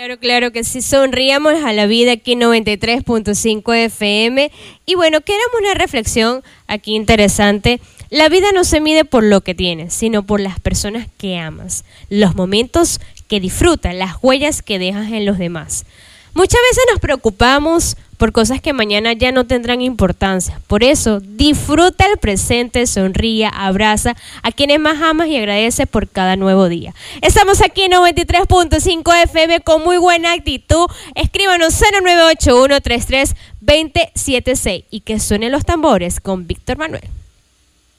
Claro que sí, sonríamos a la vida aquí 93.5 FM. Y bueno, queremos una reflexión aquí interesante. La vida no se mide por lo que tienes, sino por las personas que amas, los momentos que disfrutas, las huellas que dejas en los demás. Muchas veces nos preocupamos por cosas que mañana ya no tendrán importancia. Por eso, disfruta el presente, sonríe, abraza a quienes más amas y agradece por cada nuevo día. Estamos aquí en 93.5 FM con muy buena actitud. Escríbanos 0981332076 y que suenen los tambores con Víctor Manuel.